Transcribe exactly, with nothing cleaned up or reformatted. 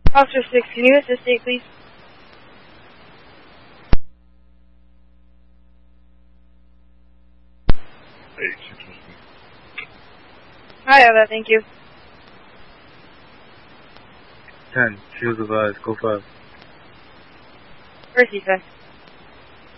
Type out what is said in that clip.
Officer six, can you assist eight, please? eight, six, I have that, thank you. ten, shields advised, go five. Where's he, sir?